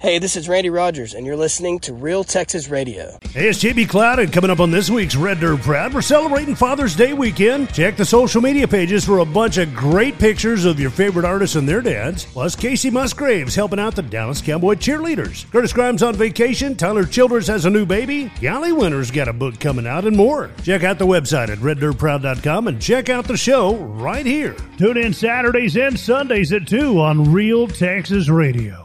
Hey, this is Randy Rogers, and you're listening to Real Texas Radio. Hey, it's JB Cloud, and coming up on this week's Red Dirt Proud, we're celebrating Father's Day weekend. Check the social media pages for a bunch of great pictures of your favorite artists and their dads. Plus, Casey Musgraves helping out the Dallas Cowboy cheerleaders. Curtis Grimes on vacation. Tyler Childers has a new baby. Golly Winter's got a book coming out, and more. Check out the website at reddirtproud.com and check out the show right here. Tune in Saturdays and Sundays at 2 on Real Texas Radio.